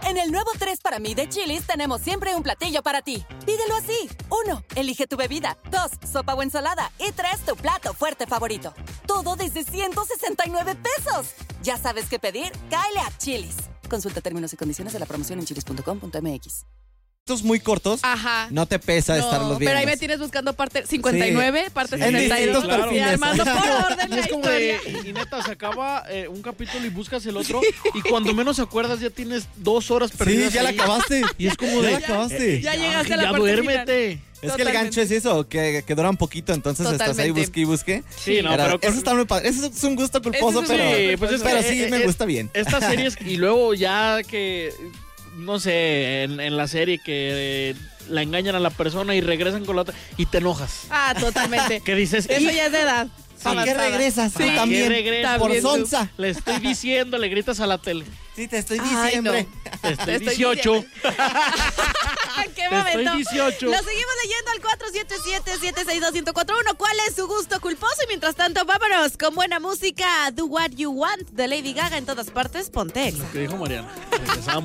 En el nuevo 3 para mí de Chili's tenemos siempre un platillo para ti. Pídelo así. 1. Elige tu bebida. 2. Sopa o ensalada. Y 3. Tu plato fuerte favorito. Todo desde 169 pesos. ¿Ya sabes qué pedir? Cáele a Chili's. Consulta términos y condiciones de la promoción en chilis.com.mx. Estos muy cortos, Ajá. no te pesa estarlos viendo. Pero ahí me tienes buscando parte 59, Sí. parte Sí. 62. Claro. Y armando por orden Y la es como historia. y neta, se acaba un capítulo y buscas el otro. Y cuando menos acuerdas, ya tienes 2 horas perdidas. Sí, ya la ahí. acabaste. Y es como Ya de. la acabaste. Ya llegaste a la ya parte duérmete. final. Es que el gancho es eso, que dura un poquito, entonces estás ahí Totalmente. busque y busque. Sí, no, pero eso está muy padre. Eso es un gusto culposo, Ese es un pero, gusto Sí, pues es pero que, sí me gusta bien. Estas series, y luego ya que, no sé, en la serie que la engañan a la persona y regresan con la otra, y te enojas. Ah, totalmente. ¿Qué dices? Eso ya es de edad. ¿Para qué avanzada. regresas? ¿Para Tú qué también. regresas? Por También tú. sonza. Le estoy diciendo, le gritas a la tele. Sí, te estoy Ay, no. diciendo. Te estoy estoy 18. ¿Qué Te momento? estoy 18. Lo seguimos leyendo al 477-762-1041. ¿Cuál es su gusto culposo? Y mientras tanto, vámonos con buena música. Do What You Want de Lady Gaga en todas partes. Ponte Exa. ¿Qué dijo Mariana? Regresamos.